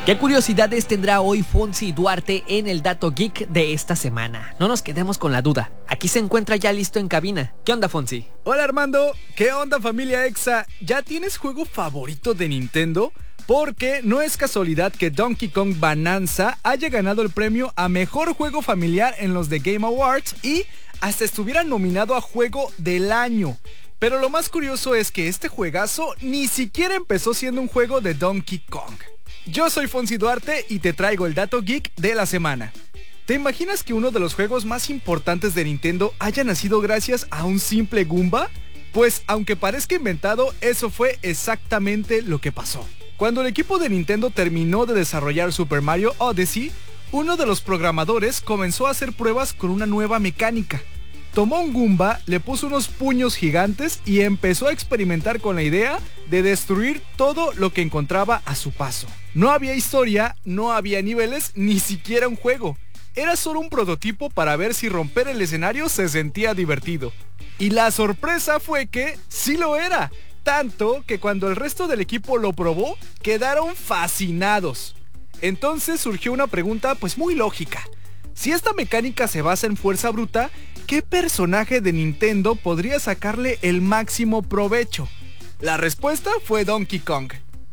¿Qué curiosidades tendrá hoy Fonsi Duarte en el Dato Geek de esta semana? No nos quedemos con la duda. Aquí se encuentra ya listo en cabina. ¿Qué onda, Fonsi? Hola Armando, ¿qué onda familia Exa? ¿Ya tienes juego favorito de Nintendo? Porque no es casualidad que Donkey Kong Bonanza haya ganado el premio a Mejor Juego Familiar en los The Game Awards y hasta estuviera nominado a Juego del Año. Pero lo más curioso es que este juegazo ni siquiera empezó siendo un juego de Donkey Kong. Yo soy Fonsi Duarte y te traigo el Dato Geek de la semana. ¿Te imaginas que uno de los juegos más importantes de Nintendo haya nacido gracias a un simple Goomba? Pues aunque parezca inventado, eso fue exactamente lo que pasó. Cuando el equipo de Nintendo terminó de desarrollar Super Mario Odyssey, uno de los programadores comenzó a hacer pruebas con una nueva mecánica. Tomó un Goomba, le puso unos puños gigantes y empezó a experimentar con la idea de destruir todo lo que encontraba a su paso. No había historia, no había niveles, ni siquiera un juego. Era solo un prototipo para ver si romper el escenario se sentía divertido. Y la sorpresa fue que sí lo era. Tanto que cuando el resto del equipo lo probó, quedaron fascinados. Entonces surgió una pregunta pues muy lógica. Si esta mecánica se basa en fuerza bruta, ¿qué personaje de Nintendo podría sacarle el máximo provecho? La respuesta fue Donkey Kong.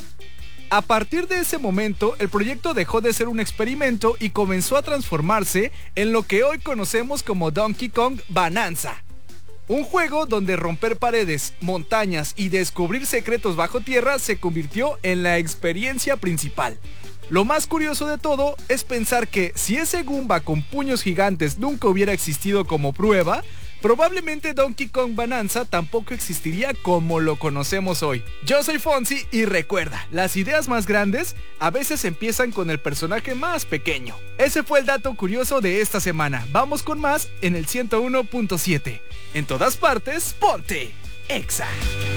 A partir de ese momento, el proyecto dejó de ser un experimento y comenzó a transformarse en lo que hoy conocemos como Donkey Kong Bonanza. Un juego donde romper paredes, montañas y descubrir secretos bajo tierra se convirtió en la experiencia principal. Lo más curioso de todo es pensar que si ese Goomba con puños gigantes nunca hubiera existido como prueba, probablemente Donkey Kong Bonanza tampoco existiría como lo conocemos hoy. Yo soy Fonsi y recuerda, las ideas más grandes a veces empiezan con el personaje más pequeño. Ese fue el dato curioso de esta semana. Vamos con más en el 101.7. En todas partes, ponte Exa.